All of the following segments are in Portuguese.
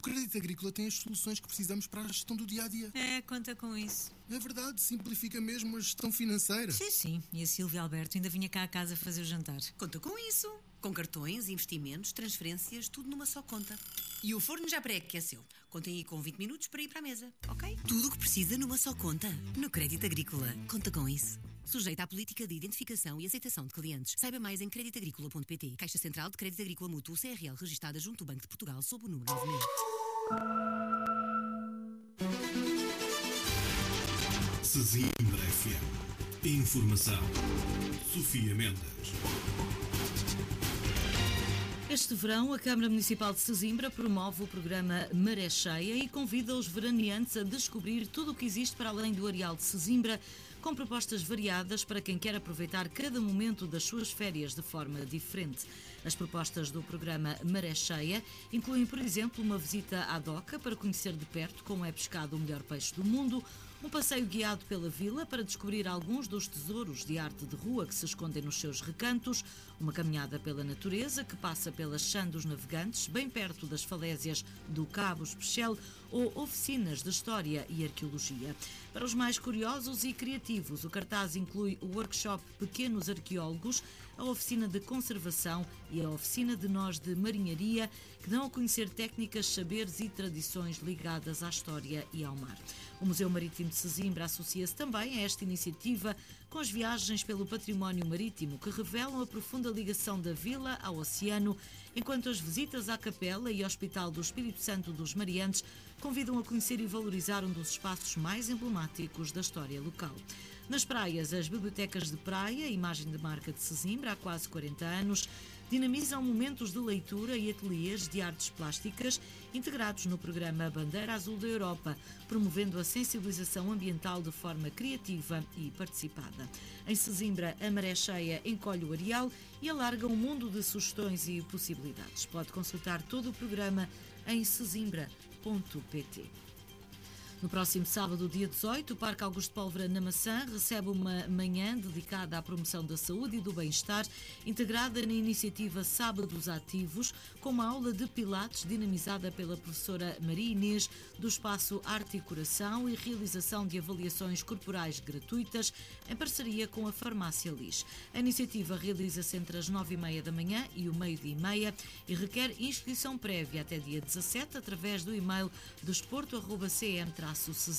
Crédito Agrícola tem as soluções que precisamos para a gestão do dia-a-dia. Conta com isso. É verdade, simplifica mesmo a gestão financeira. Sim. E a Silvia Alberto ainda vinha cá a casa fazer o jantar. Conta com isso. Com cartões, investimentos, transferências, tudo numa só conta. E o forno já pré-aqueceu. Contem aí com 20 minutos para ir para a mesa, ok? Tudo o que precisa numa só conta. No Crédito Agrícola. Conta com isso. Sujeita à política de identificação e aceitação de clientes. Saiba mais em creditagricola.pt. Caixa Central de Crédito Agrícola Mútuo CRL, registada junto ao Banco de Portugal, sob o número 9000. Sesimbra FM. Informação. Sofia Mendes. Este verão, a Câmara Municipal de Sesimbra promove o programa Maré Cheia e convida os veraneantes a descobrir tudo o que existe para além do areal de Sesimbra, com propostas variadas para quem quer aproveitar cada momento das suas férias de forma diferente. As propostas do programa Maré Cheia incluem, por exemplo, uma visita à doca para conhecer de perto como é pescado o melhor peixe do mundo, um passeio guiado pela vila para descobrir alguns dos tesouros de arte de rua que se escondem nos seus recantos, uma caminhada pela natureza que passa pelas Chã dos Navegantes, bem perto das falésias do Cabo Especial, ou oficinas de História e Arqueologia. Para os mais curiosos e criativos, o cartaz inclui o workshop Pequenos Arqueólogos, a oficina de conservação e a oficina de nós de marinharia, que dão a conhecer técnicas, saberes e tradições ligadas à história e ao mar. O Museu Marítimo de Sesimbra associa-se também a esta iniciativa com as viagens pelo património marítimo, que revelam a profunda ligação da vila ao oceano, enquanto as visitas à Capela e ao Hospital do Espírito Santo dos Mariantes convidam a conhecer e valorizar um dos espaços mais emblemáticos da história local. Nas praias, as bibliotecas de praia, imagem de marca de Sesimbra há quase 40 anos, dinamizam momentos de leitura e ateliês de artes plásticas integrados no programa Bandeira Azul da Europa, promovendo a sensibilização ambiental de forma criativa e participada. Em Sesimbra, a Maré Cheia encolhe o areal e alarga um mundo de sugestões e possibilidades. Pode consultar todo o programa em sesimbra.pt. No próximo sábado, dia 18, o Parque Augusto Pólvora na Maçã recebe uma manhã dedicada à promoção da saúde e do bem-estar, integrada na iniciativa Sábados Ativos, com uma aula de pilates dinamizada pela professora Maria Inês, do espaço Arte e Coração e realização de avaliações corporais gratuitas, em parceria com a Farmácia Lis. A iniciativa realiza-se entre as 9h30 da manhã e o meio-dia e meia e requer inscrição prévia até dia 17 através do e-mail desporto@cm-sesimbra.pt.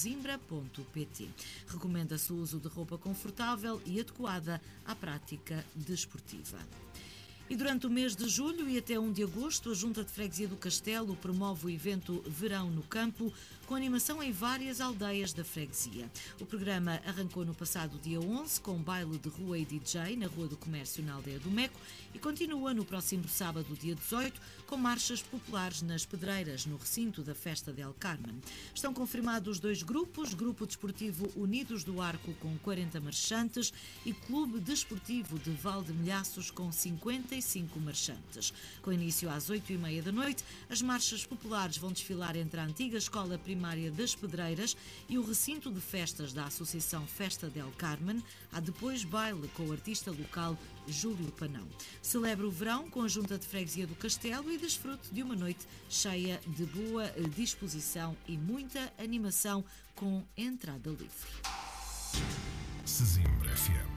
Recomenda-se o uso de roupa confortável e adequada à prática desportiva. E durante o mês de julho e até 1 de agosto, a Junta de Freguesia do Castelo promove o evento Verão no Campo, com animação em várias aldeias da freguesia. O programa arrancou no passado dia 11, com baile de rua e DJ na Rua do Comércio na Aldeia do Meco, e continua no próximo sábado, dia 18, com marchas populares nas Pedreiras, no recinto da Festa del Carmen. Estão confirmados 2 grupos: Grupo Desportivo Unidos do Arco, com 40 marchantes, e Clube Desportivo de Valdemilhaços, com 55 marchantes. Com início às 8h30 da noite, as marchas populares vão desfilar entre a antiga Escola Primária das Pedreiras e o recinto de festas da Associação Festa del Carmen. Há depois baile com o artista local Júlio Panão. Celebra o verão com a Junta de Freguesia do Castelo e desfrute de uma noite cheia de boa disposição e muita animação, com entrada livre. Sesimbra FM.